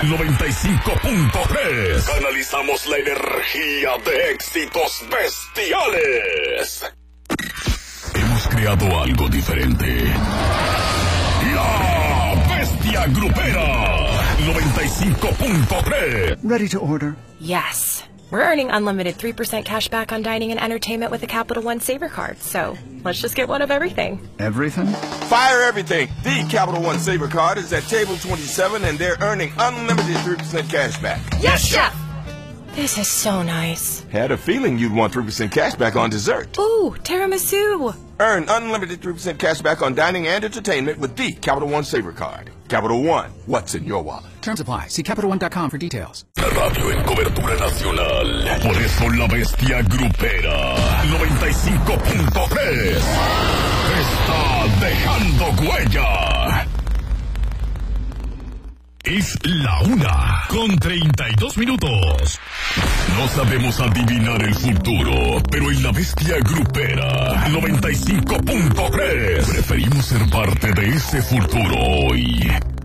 95.3. Canalizamos la energía de éxitos bestiales. Hemos creado algo diferente. La Bestia Grupera. 95.3. Ready to order? Yes. We're earning unlimited 3% cash back on dining and entertainment with a Capital One Saver card, so let's just get one of everything. Everything? Fire everything! The Capital One Saver card is at table 27 and they're earning unlimited 3% cash back. Yes, Chef! This is so nice. Had a feeling you'd want 3% cash back on dessert. Ooh, tiramisu! Earn unlimited 3% cash back on dining and entertainment with the Capital One Saver card. Capital One, what's in your wallet? Terms apply. See CapitalOne.com for details. La radio en cobertura nacional. Por eso la Bestia Grupera 95.3 está dejando huella. Es la 1:32. No sabemos adivinar el futuro, pero en la Bestia Grupera 95.3 preferimos ser parte de ese futuro hoy.